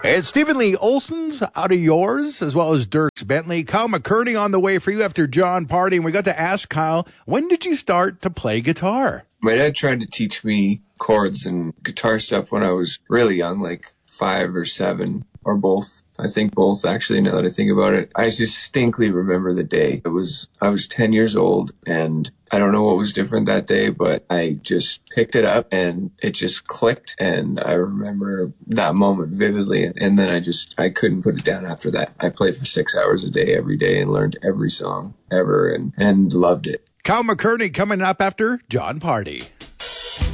It's Stephen Lee Olson's Out of Yours, as well as Dierks Bentley. Kyle McCurney on the way for you after John Party. And we got to ask Kyle, when did you start to play guitar? My dad tried to teach me chords and guitar stuff when I was really young, like 5 or 7, or both. I think both, actually, now that I think about it. I distinctly remember the day. I was 10 years old, and I don't know what was different that day, but I just picked it up and it just clicked, and I remember that moment vividly. And then I couldn't put it down after that. I played for 6 hours a day every day and learned every song ever and loved it. Kyle McCurney coming up after John Party.